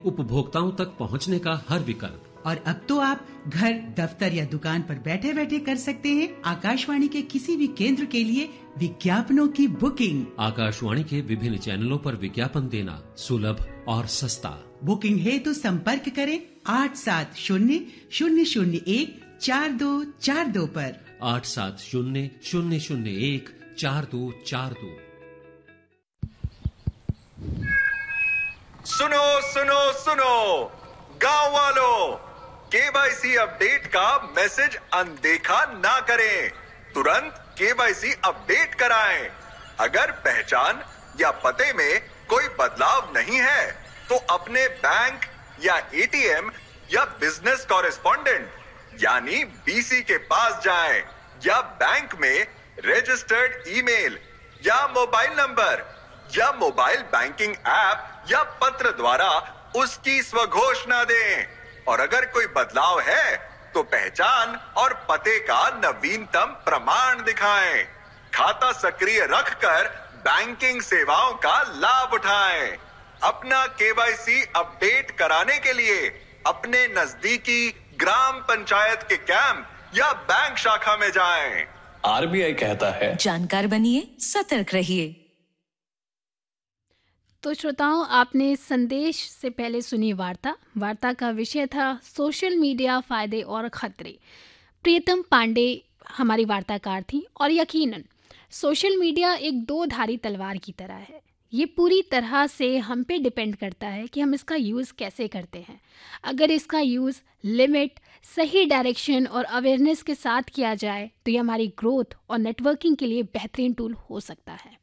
उपभोक्ताओं तक पहुंचने का हर विकल्प। और अब तो आप घर, दफ्तर या दुकान पर बैठे बैठे कर सकते हैं आकाशवाणी के किसी भी केंद्र के लिए विज्ञापनों की बुकिंग। आकाशवाणी के विभिन्न चैनलों पर विज्ञापन देना सुलभ और सस्ता। बुकिंग है तो संपर्क करें 8700014242 पर। 8700014242। सुनो सुनो सुनो गांव वालों, केवाईसी अपडेट का मैसेज अनदेखा ना करें। तुरंत केवाईसी अपडेट कराएं। अगर पहचान या पते में कोई बदलाव नहीं है तो अपने बैंक या एटीएम या बिजनेस कॉरेस्पॉन्डेंट यानी बीसी के पास जाएं या बैंक में रजिस्टर्ड ईमेल या मोबाइल नंबर या मोबाइल बैंकिंग ऐप या पत्र द्वारा उसकी स्वघोषणा दें। और अगर कोई बदलाव है तो पहचान और पते का नवीनतम प्रमाण दिखाएं। खाता सक्रिय रखकर बैंकिंग सेवाओं का लाभ उठाएं। अपना केवाईसी अपडेट कराने के लिए अपने नजदीकी ग्राम पंचायत के कैंप या बैंक शाखा में जाएं। आरबीआई कहता है, जानकार बनिए, सतर्क रहिए। तो श्रोताओं, आपने संदेश से पहले सुनी वार्ता का विषय था सोशल मीडिया, फायदे और खतरे। प्रियतम पांडे हमारी वार्ताकार थी। और यकीनन सोशल मीडिया एक दो धारी तलवार की तरह है। ये पूरी तरह से हम पे डिपेंड करता है कि हम इसका यूज़ कैसे करते हैं। अगर इसका यूज़ लिमिट, सही डायरेक्शन और अवेयरनेस के साथ किया जाए तो ये हमारी ग्रोथ और नेटवर्किंग के लिए बेहतरीन टूल हो सकता है।